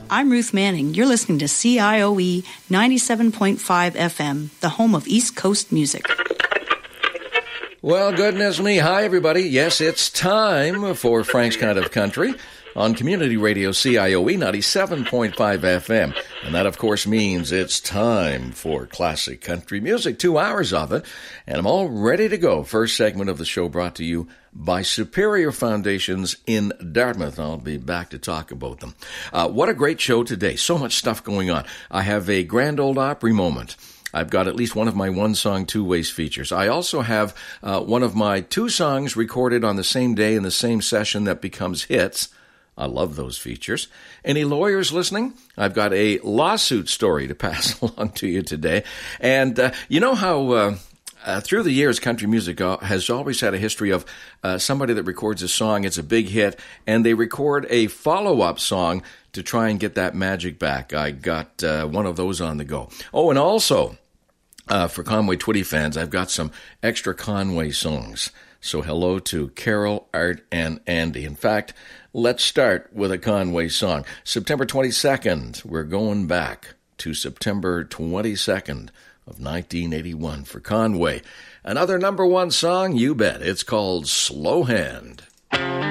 I'm Ruth Manning. You're listening to CIOE 97.5 FM, the home of East Coast music. Well, goodness me. Hi, everybody. Yes, it's time for Frank's Kind of Country on Community Radio CIOE 97.5 FM. And that, of course, means it's time for classic country music, 2 hours of it. And I'm all ready to go. First segment of the show brought to you by Superior Foundations in Dartmouth. I'll be back to talk about them. What a great show today. So much stuff going on. I have a Grand Ole Opry moment. I've got at least one of my one-song, two-ways features. I also have one of my two songs recorded on the same day in the same session that becomes hits. I love those features. Any lawyers listening? I've got a lawsuit story to pass along to you today. And you know how through the years, country music has always had a history of somebody that records a song, it's a big hit, and they record a follow-up song to try and get that magic back. I got one of those on the go. Oh, and also, for Conway Twitty fans, I've got some extra Conway songs. So hello to Carol, Art, and Andy. In fact, let's start with a Conway song. September 22nd, we're going back to September 22nd of 1981 for Conway. Another number one song, you bet. It's called Slow Hand.